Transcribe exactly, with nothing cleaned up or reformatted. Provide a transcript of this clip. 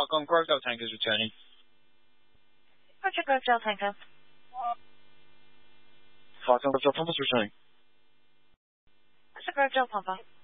Falcon, Grove Tank is returning. Roger, Grove Tanker. Falcon, Grove Pump is returning. Roger, Grove Pumper.